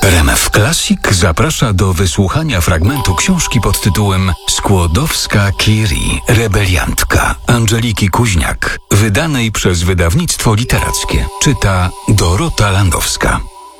RMF Classic zaprasza do wysłuchania fragmentu książki pod tytułem Skłodowska-Curie, rebeliantka Angeliki Kuźniak, wydanej przez wydawnictwo literackie. Czyta Dorota Landowska.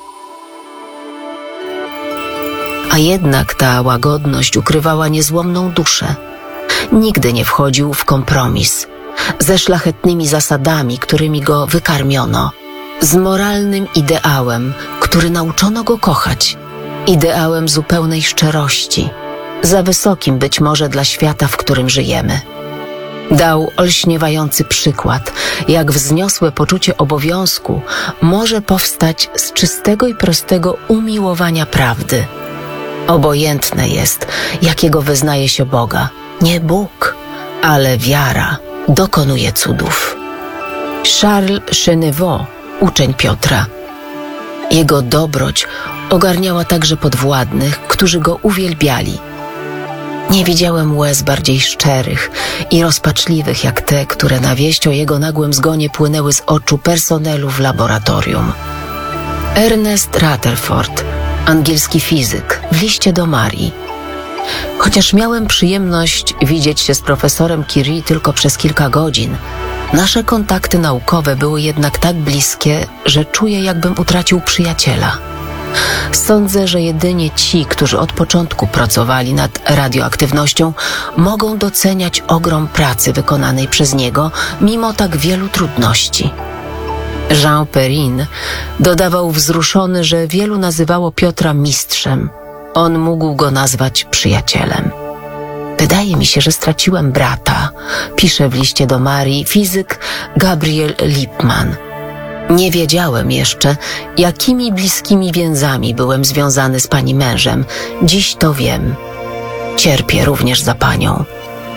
A jednak ta łagodność ukrywała niezłomną duszę. Nigdy nie wchodził w kompromis ze szlachetnymi zasadami, którymi go wykarmiono, z moralnym ideałem, który nauczono go kochać, ideałem zupełnej szczerości, za wysokim być może dla świata, w którym żyjemy. Dał olśniewający przykład, jak wzniosłe poczucie obowiązku może powstać z czystego i prostego umiłowania prawdy. Obojętne jest, jakiego wyznaje się Boga. Nie Bóg, ale wiara dokonuje cudów. Charles Chenevot, uczeń Piotra. Jego dobroć ogarniała także podwładnych, którzy go uwielbiali. Nie widziałem łez bardziej szczerych i rozpaczliwych jak te, które na wieść o jego nagłym zgonie płynęły z oczu personelu w laboratorium. Ernest Rutherford, angielski fizyk, w liście do Marii. Chociaż miałem przyjemność widzieć się z profesorem Curie tylko przez kilka godzin, nasze kontakty naukowe były jednak tak bliskie, że czuję, jakbym utracił przyjaciela. Sądzę, że jedynie ci, którzy od początku pracowali nad radioaktywnością, mogą doceniać ogrom pracy wykonanej przez niego, mimo tak wielu trudności. Jean Perrin dodawał wzruszony, że wielu nazywało Piotra mistrzem. On mógł go nazwać przyjacielem. Wydaje mi się, że straciłem brata, pisze w liście do Marii fizyk Gabriel Lippmann. Nie wiedziałem jeszcze, jakimi bliskimi więzami byłem związany z pani mężem. Dziś to wiem. Cierpię również za panią.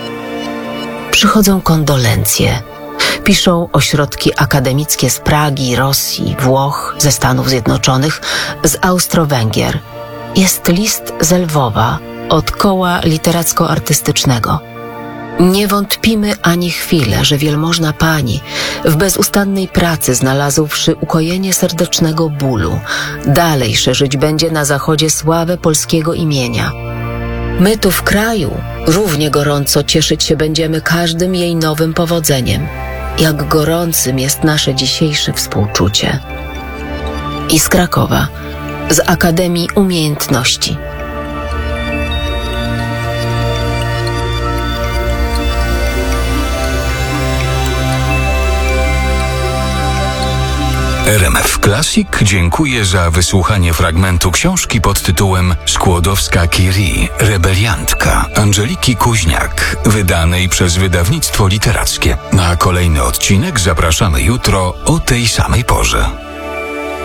Przychodzą kondolencje. Piszą ośrodki akademickie z Pragi, Rosji, Włoch, ze Stanów Zjednoczonych, z Austro-Węgier. Jest list z Lwowa, od koła literacko-artystycznego. Nie wątpimy ani chwilę, że wielmożna pani w bezustannej pracy znalazłszy ukojenie serdecznego bólu, dalej szerzyć będzie na zachodzie sławę polskiego imienia. My tu w kraju równie gorąco cieszyć się będziemy każdym jej nowym powodzeniem, jak gorącym jest nasze dzisiejsze współczucie. I z Krakowa, z Akademii Umiejętności. RMF Classic dziękuję za wysłuchanie fragmentu książki pod tytułem Skłodowska-Curie, rebeliantka Angeliki Kuźniak, wydanej przez wydawnictwo literackie. Na kolejny odcinek zapraszamy jutro o tej samej porze.